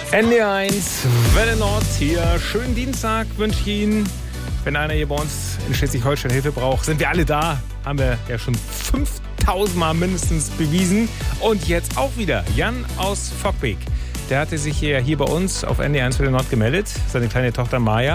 NDR1, Welle Nord hier. Schönen Dienstag wünsche ich Ihnen. Wenn einer hier bei uns in Schleswig-Holstein Hilfe braucht, sind wir alle da. Haben wir ja schon 5000 Mal mindestens bewiesen. Und jetzt auch wieder Jan aus Fockbeek. Der hatte sich hier bei uns auf NDR1 Welle Nord gemeldet. Seine kleine Tochter Maja